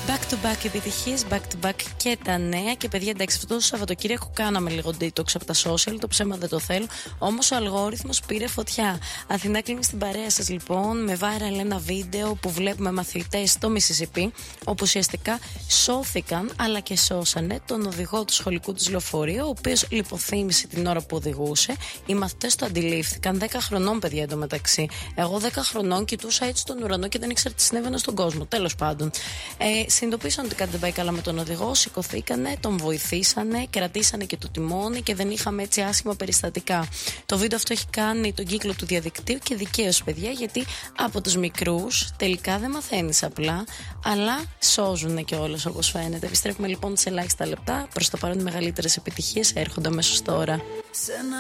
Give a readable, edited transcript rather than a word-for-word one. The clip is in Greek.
Back to back επιτυχίες, back to back και τα νέα. Και παιδιά, εντάξει, αυτό το Σαββατοκύριακο κάναμε λίγο detox από τα social. Το ψέμα δεν το θέλω. Όμως ο αλγόριθμος πήρε φωτιά. Αθηνά κλείνει στην παρέα σας λοιπόν με viral ένα βίντεο που βλέπουμε μαθητές στο Μισισιπί, όπου ουσιαστικά σώθηκαν αλλά και σώσανε τον οδηγό του σχολικού του λεωφορείου, ο οποίος λιποθύμησε την ώρα που οδηγούσε. Οι μαθητές το αντιλήφθηκαν. 10 χρονών, παιδιά, εντωμεταξύ. Εγώ 10 χρονών κοιτούσα έτσι τον ουρανό και δεν ήξερα τι συνέβαινε στον κόσμο. Τέλος πάντων. Συνειδητοποίησαν ότι κάτι δεν πάει καλά με τον οδηγό, σηκωθήκανε, τον βοηθήσανε, κρατήσανε και το τιμόνι και δεν είχαμε έτσι άσχημα περιστατικά. Το βίντεο αυτό έχει κάνει τον κύκλο του διαδικτύου και δικαίως, παιδιά, γιατί από τους μικρούς τελικά δεν μαθαίνεις απλά, αλλά σώζουν κιόλας, όπως φαίνεται. Επιστρέφουμε λοιπόν σε ελάχιστα λεπτά. Προς το παρόν οι μεγαλύτερες επιτυχίες έρχονται αμέσως τώρα.